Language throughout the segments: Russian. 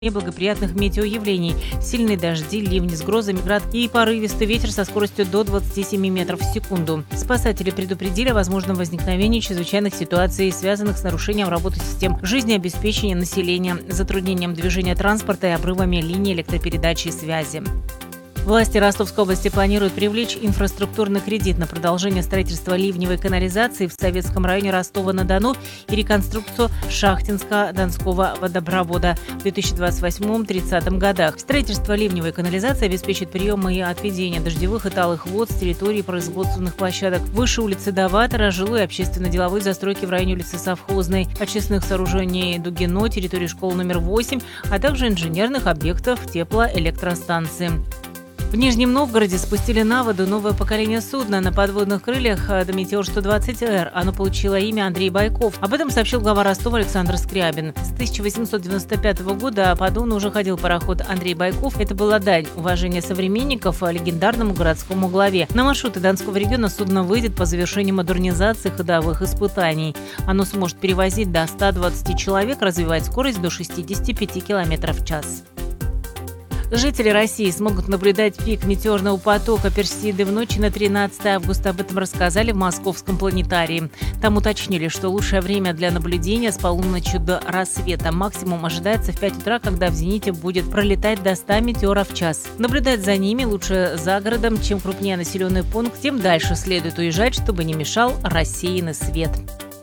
Неблагоприятных метеоявлений. Сильные дожди, ливни с грозами, град и порывистый ветер со скоростью до 27 метров в секунду. Спасатели предупредили о возможном возникновении чрезвычайных ситуаций, связанных с нарушением работы систем жизнеобеспечения населения, затруднением движения транспорта и обрывами линий электропередачи и связи. Власти Ростовской области планируют привлечь инфраструктурный кредит на продолжение строительства ливневой канализации в Советском районе Ростова-на-Дону и реконструкцию Шахтинско-Донского водопровода в 2028-30 годах. Строительство ливневой канализации обеспечит прием и отведение дождевых и талых вод с территории производственных площадок выше улицы Даватора, жилой и общественно-деловой застройки в районе улицы Совхозной, очистных сооружений Дугино, территории школы номер 8, а также инженерных объектов теплоэлектростанции. В Нижнем Новгороде спустили на воду новое поколение судна на подводных крыльях «Метеор-120Р». Оно получило имя Андрей Байков. Об этом сообщил глава Ростова Александр Скрябин. С 1895 года по Дону уже ходил пароход Андрей Байков. Это была дань уважения современников легендарному городскому главе. На маршруты Донского региона судно выйдет по завершении модернизации ходовых испытаний. Оно сможет перевозить до 120 человек, развивать скорость до 65 км в час. Жители России смогут наблюдать пик метеорного потока Персиды в ночь на 13 августа. Об этом рассказали в Московском планетарии. Там уточнили, что лучшее время для наблюдения с полуночи до рассвета. Максимум ожидается в 5 утра, когда в зените будет пролетать до 100 метеоров в час. Наблюдать за ними лучше за городом. Чем крупнее населенный пункт, тем дальше следует уезжать, чтобы не мешал рассеянный свет.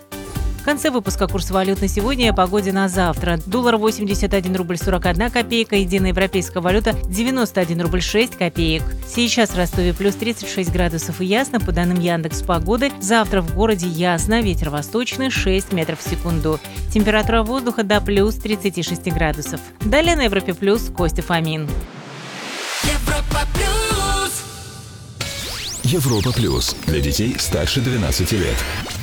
В конце выпуска курс валют на сегодня и о погоде на завтра. Доллар 81 рубль 41 копейка, единая европейская валюта 91 рубль 6 копеек. Сейчас в Ростове плюс 36 градусов и ясно, по данным Яндекс.Погоды. Завтра в городе ясно, ветер восточный 6 метров в секунду. Температура воздуха до плюс 36 градусов. Далее на Европе Плюс Костя Фомин. Европа Плюс. Для детей старше 12 лет.